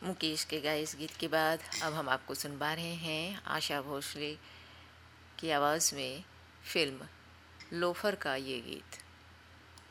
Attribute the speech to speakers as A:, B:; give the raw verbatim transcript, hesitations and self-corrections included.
A: मुकेश के गाए इस गीत के बाद अब हम आपको सुनवा रहे हैं आशा भोसले की आवाज़ में फिल्म लोफर का ये गीत।